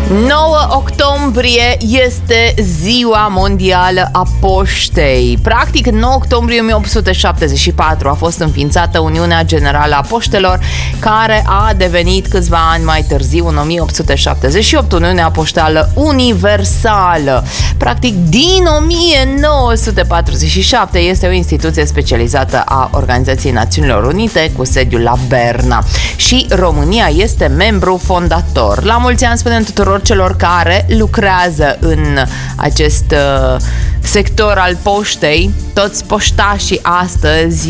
9 octombrie este Ziua Mondială a Poștei. Practic, în 9 octombrie 1874 a fost înființată Uniunea Generală a Poștelor, care a devenit câțiva ani mai târziu, în 1878, Uniunea Poștală Universală. Practic, din 1947 este o instituție specializată a Organizației Națiunilor Unite cu sediul la Berna și România este membru fondator. La mulți ani spunem tuturor celor care lucrează în acest sector al poștei. Toți poștașii astăzi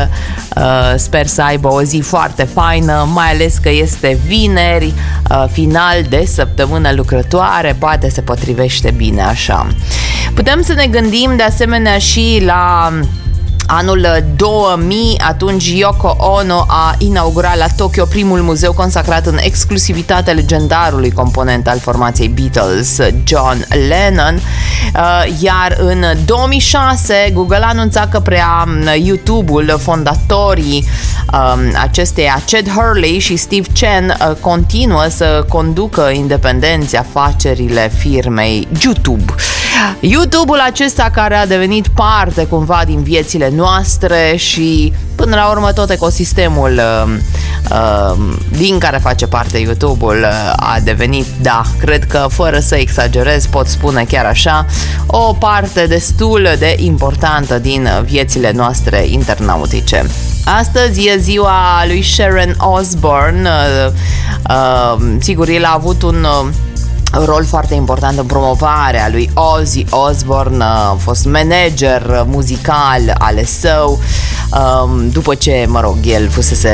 sper să aibă o zi foarte faină, mai ales că este vineri, final de săptămână lucrătoare, poate se potrivește bine așa. Putem să ne gândim de asemenea și la anul 2000, atunci Yoko Ono a inaugurat la Tokyo primul muzeu consacrat în exclusivitate legendarului component al formației Beatles, John Lennon. Iar în 2006 Google a anunțat că preia YouTube-ul. Fondatorii acesteia, Chad Hurley și Steve Chen, continuă să conducă independenți afacerile firmei YouTube. YouTube-ul acesta care a devenit parte cumva din viețile noastre și până la urmă tot ecosistemul din care face parte YouTube-ul a devenit, da, cred că fără să exagerez pot spune chiar așa, o parte destul de importantă din viețile noastre internautice. Astăzi e ziua lui Sharon Osbourne. Sigur, el a avut un rol foarte important în promovarea lui Ozzy Osbourne, a fost manager muzical ale său, după ce, mă rog, el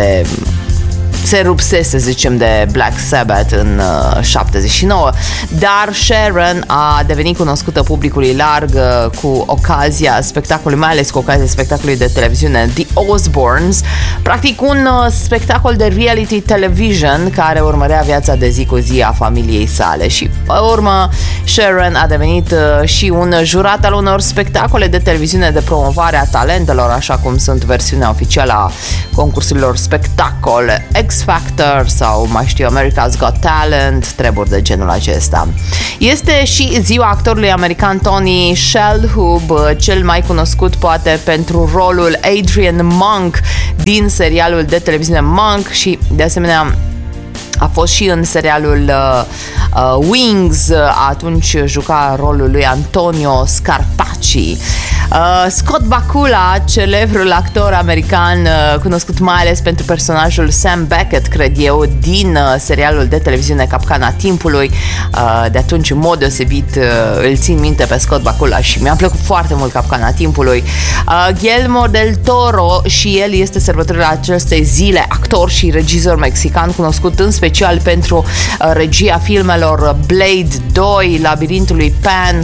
se rupsese, zicem, de Black Sabbath în 79, dar Sharon a devenit cunoscută publicului larg cu ocazia spectacolului, mai ales cu ocazia spectacolului de televiziune The Osbournes, practic un spectacol de reality television care urmărea viața de zi cu zi a familiei sale și pe urmă Sharon a devenit și un jurat al unor spectacole de televiziune de promovare a talentelor, așa cum sunt versiunea oficială a concursurilor spectacole X Factor sau mai știu America's Got Talent, treburi de genul acesta. Este și ziua actorului american Tony Shalhoub, cel mai cunoscut poate pentru rolul Adrian Monk din serialul de televiziune Monk și de asemenea a fost și în serialul Wings, atunci juca rolul lui Antonio Scarpacci. Scott Bakula, celebrul actor american cunoscut mai ales pentru personajul Sam Beckett, cred eu, din serialul de televiziune Capcana Timpului. De atunci, în mod deosebit, îl țin minte pe Scott Bakula și mi-a plăcut foarte mult Capcana Timpului. Guillermo del Toro, și el este sărbătorirea acestei zile, actor și regizor mexican cunoscut în special pentru regia filmelor Blade 2, Labirintul lui Pan,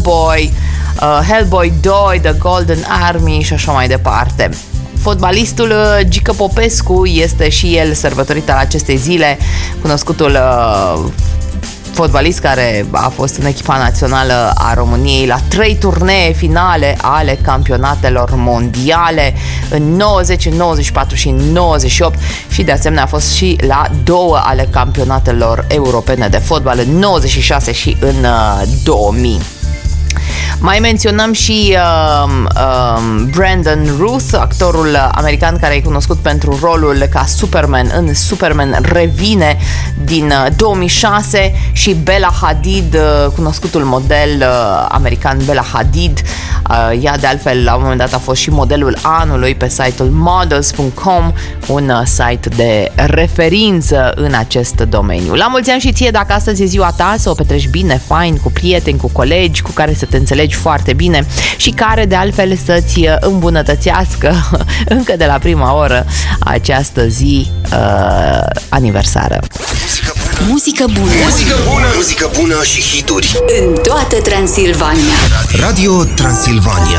Hellboy 2, The Golden Army și așa mai departe. Fotbalistul Gică Popescu este și el sărbătorit al acestei zile, cunoscutul fotbalist care a fost în echipa națională a României la 3 turnee finale ale campionatelor mondiale în 90, în 94 și în 98 și de asemenea a fost și la 2 ale campionatelor europene de fotbal în 96 și în 2000. Mai menționăm și Brandon Routh, actorul american care e cunoscut pentru rolul ca Superman în Superman Revine din 2006 și Bella Hadid, cunoscutul model american Bella Hadid. Ea de altfel la un moment dat a fost și modelul anului pe site-ul models.com, un site de referință în acest domeniu. La mulți ani și ție, dacă astăzi e ziua ta, să o petreci bine, fain, cu prieteni, cu colegi, cu care să te înțelegi foarte bine și care de altfel să-ți îmbunătățească încă de la prima oră această zi aniversară. Muzică bună. Muzică bună. Muzică bună și hituri în toată Transilvania. Radio Transilvania.